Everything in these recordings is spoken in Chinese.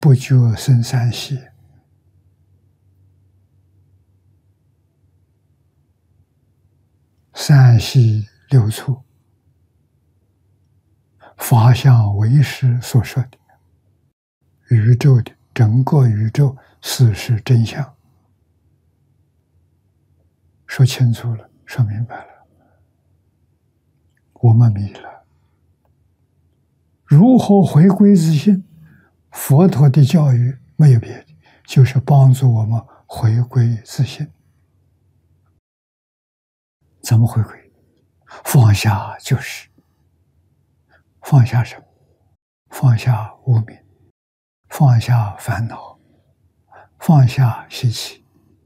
不觉生三喜，三喜六处，法相唯识所说的宇宙的整个宇宙事实真相，说清楚了，说明白了，我们迷了。如何回归自信？佛陀的教育没有别的，就是帮助我们回归自信。怎么回归？放下就是放下什么？放下无明，放下烦恼，放下习气。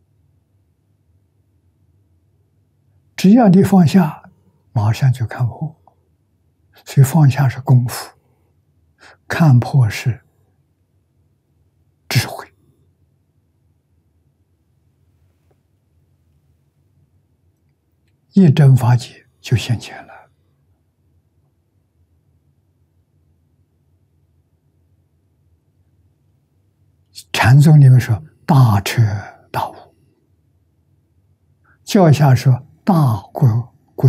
只要你放下，马上就看破。所以放下是功夫，看破是智慧。一真法界就现前了。禅宗里面说大彻大悟，教下说大归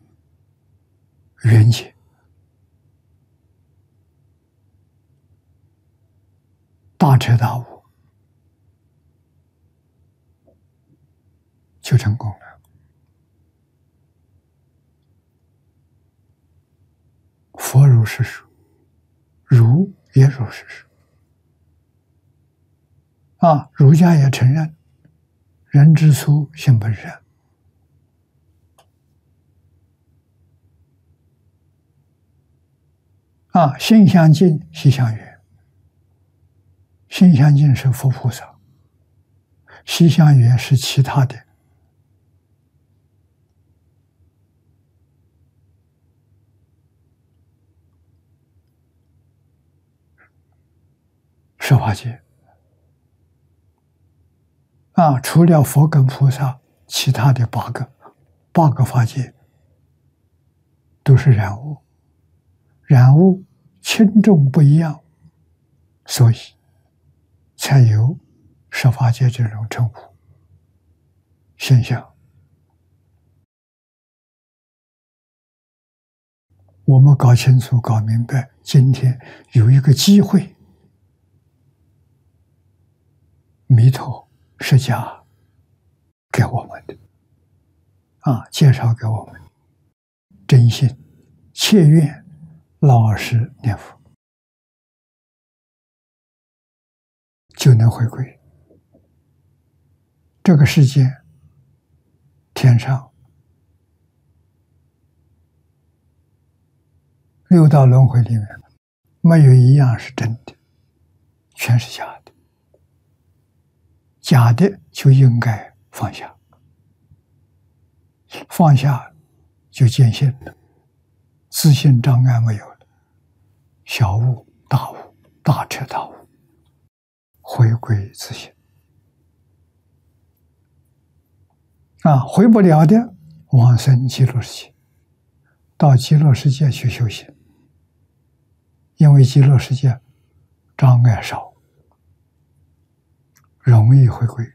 圆解。大彻大悟就成功了。佛如是说，儒也如是说。儒家也承认人之初性本善。心相近，习相远。心相近是佛菩萨，习相远是其他的。十法界除了佛跟菩萨，其他的八个法界都是染污，染污轻重不一样，所以才有十法界这种称呼现象。我们搞清楚、搞明白，今天有一个机会，弥陀释迦给我们的介绍给我们，真心切愿老实念佛，就能回归。这个世界天上六道轮回里面没有一样是真的，全是假的。假的就应该放下，放下就见性了，自信障碍没有了，小悟大悟，大彻大悟，回归自信。回不了的往生极乐世界，到极乐世界去修行，因为极乐世界障碍少，容易回归。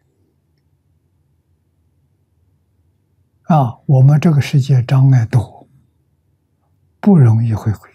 我们这个世界障碍多，不容易回归。